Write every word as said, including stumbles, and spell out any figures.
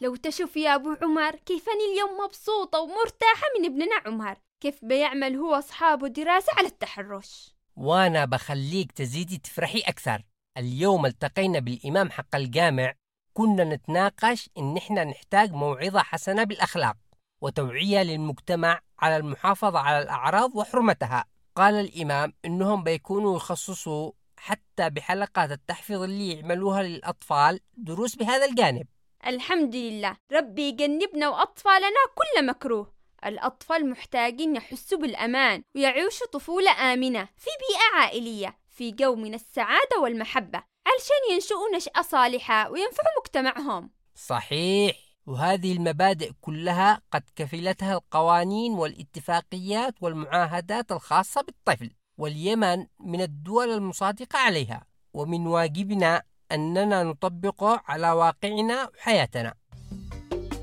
لو تشوف يا أبو عمر كيف أنا اليوم مبسوطة ومرتاحة من ابننا عمر، كيف بيعمل هو أصحابه دراسة على التحرش. وأنا بخليك تزيدي تفرحي أكثر. اليوم التقينا بالإمام حق الجامع، كنا نتناقش إن إحنا نحتاج موعظة حسنة بالأخلاق وتوعية للمجتمع على المحافظة على الأعراض وحرمتها. قال الإمام إنهم بيكونوا يخصصوا حتى بحلقات التحفيظ اللي يعملوها للأطفال دروس بهذا الجانب. الحمد لله، ربي يجنبنا وأطفالنا كل مكروه. الأطفال محتاجين يحسوا بالأمان ويعيشوا طفولة آمنة في بيئة عائلية في جو من السعادة والمحبة، علشان ينشؤوا نشأة صالحة وينفعوا مجتمعهم. صحيح، وهذه المبادئ كلها قد كفلتها القوانين والاتفاقيات والمعاهدات الخاصة بالطفل، واليمن من الدول المصادقة عليها، ومن واجبنا أننا نطبقه على واقعنا وحياتنا.